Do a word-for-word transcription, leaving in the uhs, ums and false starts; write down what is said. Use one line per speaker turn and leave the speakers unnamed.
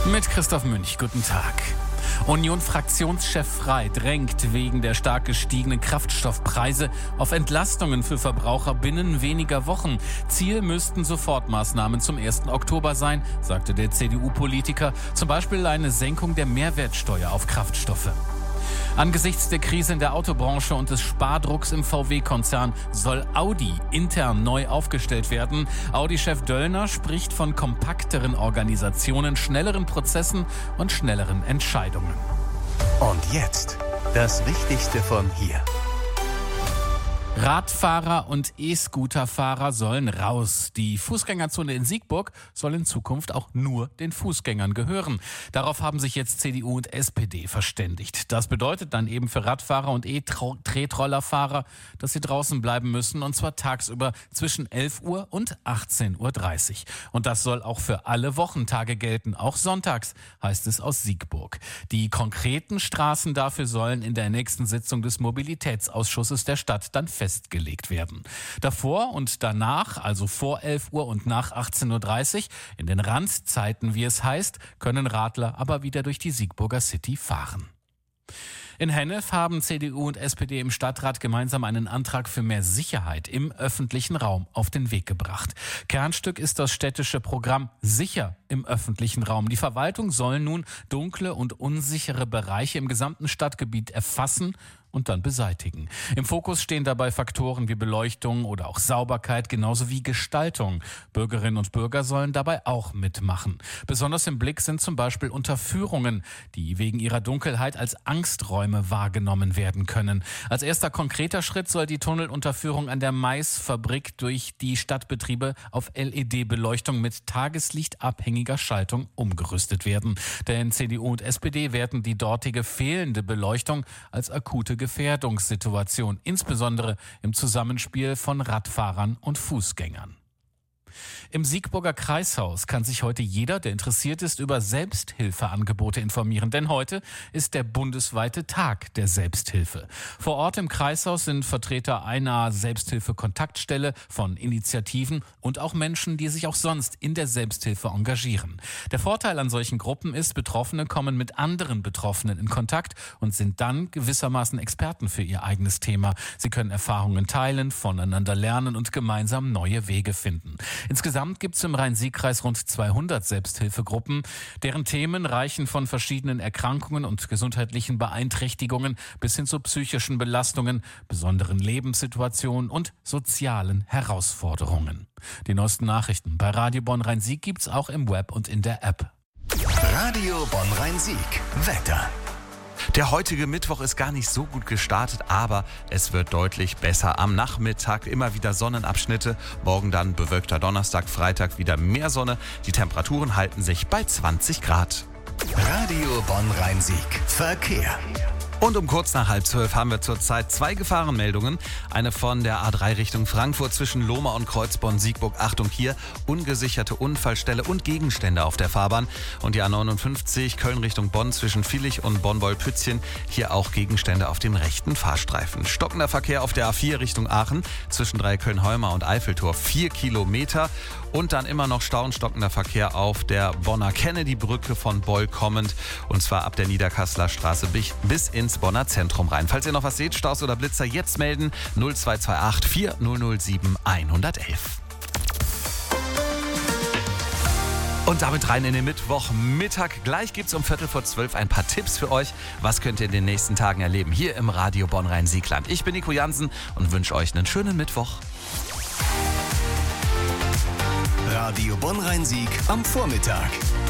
Mit Christoph Münch, guten Tag. Union-Fraktionschef Frey drängt wegen der stark gestiegenen Kraftstoffpreise auf Entlastungen für Verbraucher binnen weniger Wochen. Ziel müssten Sofortmaßnahmen zum ersten Oktober sein, sagte der C D U-Politiker. Zum Beispiel eine Senkung der Mehrwertsteuer auf Kraftstoffe. Angesichts der Krise in der Autobranche und des Spardrucks im V W-Konzern soll Audi intern neu aufgestellt werden. Audi-Chef Döllner spricht von kompakteren Organisationen, schnelleren Prozessen und schnelleren Entscheidungen.
Und jetzt das Wichtigste von hier.
Radfahrer und E-Scooterfahrer sollen raus. Die Fußgängerzone in Siegburg soll in Zukunft auch nur den Fußgängern gehören. Darauf haben sich jetzt C D U und S P D verständigt. Das bedeutet dann eben für Radfahrer und E-Tretrollerfahrer, dass sie draußen bleiben müssen, und zwar tagsüber zwischen elf Uhr und achtzehn Uhr dreißig. Und das soll auch für alle Wochentage gelten, auch sonntags, heißt es aus Siegburg. Die konkreten Straßen dafür sollen in der nächsten Sitzung des Mobilitätsausschusses der Stadt dann festgelegt festgelegt werden. Davor und danach, also vor elf Uhr und nach achtzehn Uhr dreißig, in den Randzeiten, wie es heißt, können Radler aber wieder durch die Siegburger City fahren. In Hennef haben C D U und S P D im Stadtrat gemeinsam einen Antrag für mehr Sicherheit im öffentlichen Raum auf den Weg gebracht. Kernstück ist das städtische Programm Sicher im öffentlichen Raum. Die Verwaltung soll nun dunkle und unsichere Bereiche im gesamten Stadtgebiet erfassen und dann beseitigen. Im Fokus stehen dabei Faktoren wie Beleuchtung oder auch Sauberkeit, genauso wie Gestaltung. Bürgerinnen und Bürger sollen dabei auch mitmachen. Besonders im Blick sind zum Beispiel Unterführungen, die wegen ihrer Dunkelheit als Angsträume wahrgenommen werden können. Als erster konkreter Schritt soll die Tunnelunterführung an der Maisfabrik durch die Stadtbetriebe auf L E D-Beleuchtung mit tageslichtabhängiger Schaltung umgerüstet werden. Denn C D U und S P D werten die dortige fehlende Beleuchtung als akute Gefährdungssituation, insbesondere im Zusammenspiel von Radfahrern und Fußgängern. Im Siegburger Kreishaus kann sich heute jeder, der interessiert ist, über Selbsthilfeangebote informieren. Denn heute ist der bundesweite Tag der Selbsthilfe. Vor Ort im Kreishaus sind Vertreter einer Selbsthilfe-Kontaktstelle, von Initiativen und auch Menschen, die sich auch sonst in der Selbsthilfe engagieren. Der Vorteil an solchen Gruppen ist, Betroffene kommen mit anderen Betroffenen in Kontakt und sind dann gewissermaßen Experten für ihr eigenes Thema. Sie können Erfahrungen teilen, voneinander lernen und gemeinsam neue Wege finden. Insgesamt gibt es im Rhein-Sieg-Kreis rund zweihundert Selbsthilfegruppen. Deren Themen reichen von verschiedenen Erkrankungen und gesundheitlichen Beeinträchtigungen bis hin zu psychischen Belastungen, besonderen Lebenssituationen und sozialen Herausforderungen. Die neuesten Nachrichten bei Radio Bonn Rhein-Sieg gibt's auch im Web und in der App.
Radio Bonn Rhein-Sieg. Wetter.
Der heutige Mittwoch ist gar nicht so gut gestartet, aber es wird deutlich besser. Am Nachmittag immer wieder Sonnenabschnitte, morgen dann bewölkter Donnerstag, Freitag wieder mehr Sonne. Die Temperaturen halten sich bei zwanzig Grad.
Radio Bonn Rhein-Sieg. Verkehr.
Und um kurz nach halb zwölf haben wir zurzeit zwei Gefahrenmeldungen. Eine von der A drei Richtung Frankfurt zwischen Lohmar und Kreuzborn-Siegburg. Achtung hier, ungesicherte Unfallstelle und Gegenstände auf der Fahrbahn. Und die A neunundfünfzig Köln Richtung Bonn zwischen Vilich und Bonn-Wollpützchen. Hier auch Gegenstände auf dem rechten Fahrstreifen. Stockender Verkehr auf der A vier Richtung Aachen zwischen Dreiköln-Heumar und Eiffeltor. Vier Kilometer. Und dann immer noch Stau und stockender Verkehr auf der Bonner Kennedy-Brücke von Boll kommend. Und zwar ab der Niederkasseler Straße bis ins Bonner Zentrum rein. Falls ihr noch was seht, Staus oder Blitzer, jetzt melden null zwei zwei acht vier null null sieben eins eins eins. Und damit rein in den Mittwochmittag. Gleich gibt's um Viertel vor zwölf ein paar Tipps für euch. Was könnt ihr in den nächsten Tagen erleben hier im Radio Bonn Rhein-Siegland? Ich bin Nico Jansen und wünsche euch einen schönen Mittwoch.
Radio Bonn Rhein-Sieg am Vormittag.